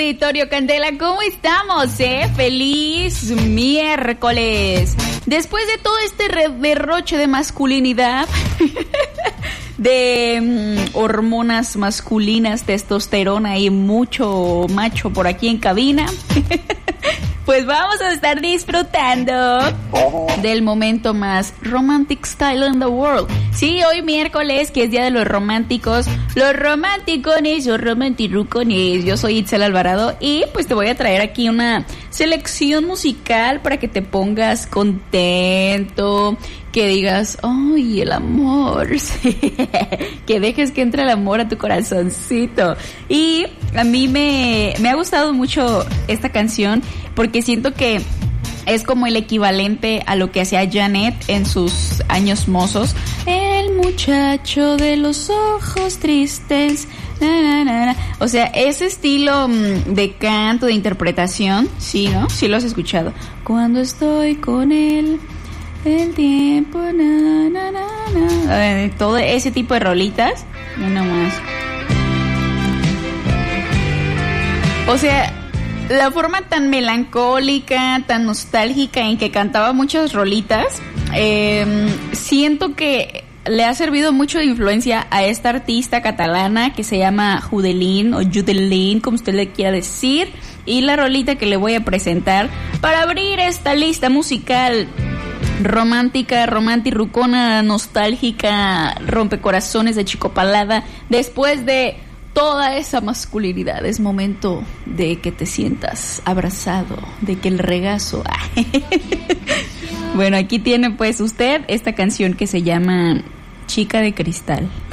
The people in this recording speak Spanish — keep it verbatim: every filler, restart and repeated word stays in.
auditorio Candela, ¿cómo estamos, eh? ¡Feliz miércoles! Después de todo este derroche de masculinidad, de mm, hormonas masculinas, testosterona y mucho macho por aquí en cabina, pues vamos a estar disfrutando del momento más romantic style in the world. Sí, hoy miércoles, que es día de los románticos, los romanticones, los romantirucones. Yo soy Itzel Alvarado y pues te voy a traer aquí una selección musical para que te pongas contento, que digas, ¡ay, el amor! Que dejes que entre el amor a tu corazoncito. Y a mí me, me ha gustado mucho esta canción porque siento que es como el equivalente a lo que hacía Janet en sus años mozos. El muchacho de los ojos tristes. Na, na, na, na. O sea, ese estilo mmm, de canto, de interpretación, sí, ¿no? Sí lo has escuchado. Cuando estoy con él, el tiempo, na, na, na, na. Eh, todo ese tipo de rolitas, no nomás. O sea, la forma tan melancólica, tan nostálgica en que cantaba muchas rolitas, eh, siento que le ha servido mucho de influencia a esta artista catalana que se llama Judelín o Judelín, como usted le quiera decir. Y la rolita que le voy a presentar para abrir esta lista musical romántica, romantirucona, nostálgica, rompecorazones de chicopalada, después de toda esa masculinidad, es momento de que te sientas abrazado, de que el regazo... Bueno, aquí tiene pues usted esta canción que se llama Chica de Cristal.